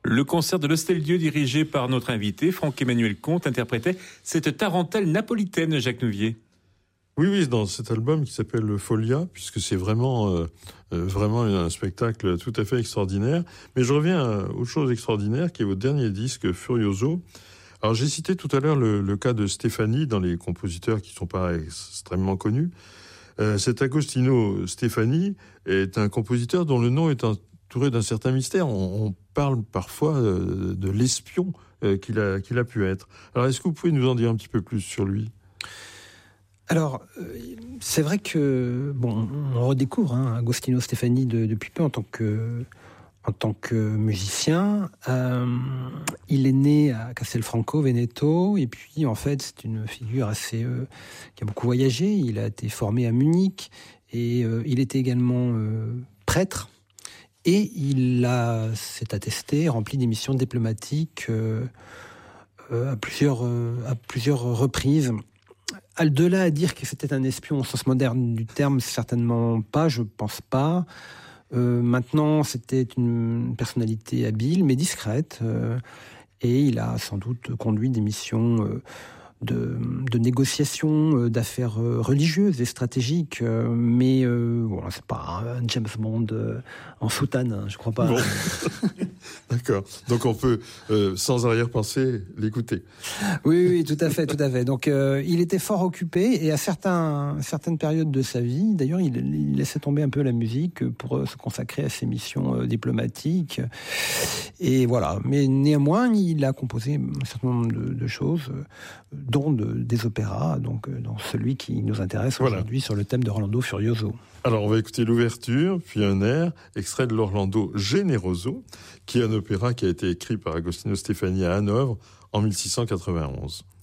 Le concert de l'Hostel-Dieu dirigé par notre invité, Franck-Emmanuel Comte, interprétait cette tarentelle napolitaine, Jacques Nouvier. Oui, dans cet album qui s'appelle Folia, puisque c'est vraiment un spectacle tout à fait extraordinaire. Mais je reviens aux choses extraordinaires, qui est votre dernier disque, Furioso. Alors j'ai cité tout à l'heure le cas de Stefani, dans les compositeurs qui ne sont pas extrêmement connus. Cet Agostino Stefani est un compositeur dont le nom est entouré d'un certain mystère. On parle parfois de l'espion qu'il a pu être. Alors est-ce que vous pouvez nous en dire un petit peu plus sur lui ? Alors, c'est vrai que, on redécouvre Agostino Stefani depuis peu en tant que musicien. Il est né à Castelfranco, Veneto, et puis en fait, c'est une figure qui a beaucoup voyagé. Il a été formé à Munich, et il était également prêtre. Et c'est attesté, rempli des missions diplomatiques à plusieurs reprises. De là à dire que c'était un espion au sens moderne du terme, certainement pas, je pense pas. Maintenant, c'était une personnalité habile, mais discrète, et il a sans doute conduit des missions de négociation d'affaires religieuses et stratégiques, mais c'est pas un James Bond en soutane, je crois pas. Bon. D'accord. Donc on peut, sans arrière-pensée, l'écouter. Oui, tout à fait. Donc il était fort occupé, et à certaines périodes de sa vie, d'ailleurs, il laissait tomber un peu la musique pour se consacrer à ses missions diplomatiques. Et voilà. Mais néanmoins, il a composé un certain nombre de choses, dont des opéras, donc dans celui qui nous intéresse aujourd'hui, sur le thème de Orlando Furioso. Alors on va écouter l'ouverture, puis un air, extrait de l'Orlando Generoso, qui est un opéra qui a été écrit par Agostino Stefani à Hanovre en 1691.